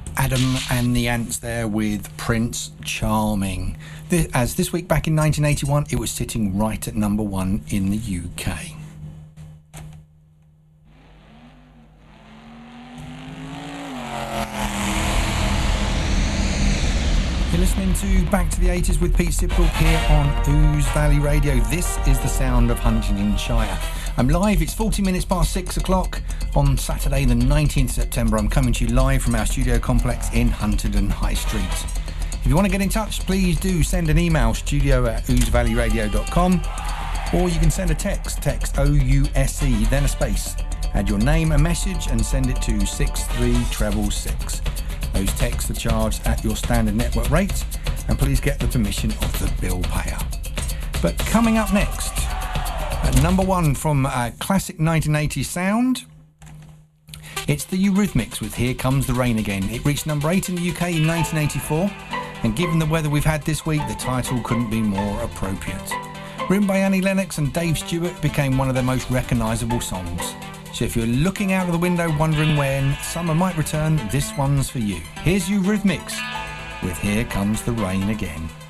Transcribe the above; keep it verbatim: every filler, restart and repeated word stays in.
Adam and the Ants there with Prince Charming. As this week back in nineteen eighty-one, it was sitting right at number one in the U K. You're listening to Back to the eighties with Pete Sipple here on Ouse Valley Radio. This is the sound of Huntingdonshire. I'm live, it's forty minutes past six o'clock on Saturday the nineteenth of September. I'm coming to you live from our studio complex in Huntingdon High Street. If you want to get in touch, please do send an email, studio at ouse valley radio dot com, or you can send a text, text O U S E, then a space. Add your name, a message, and send it to six three six six. Those texts are charged at your standard network rate, and please get the permission of the bill payer. But coming up next, at number one from a classic nineteen eighties sound, it's the Eurythmics with Here Comes the Rain Again. It reached number eight in the U K in nineteen eighty-four, and given the weather we've had this week, the title couldn't be more appropriate. Written by Annie Lennox and Dave Stewart, it became one of their most recognisable songs. So if you're looking out of the window wondering when summer might return, this one's for you. Here's Eurythmics with Here Comes the Rain Again.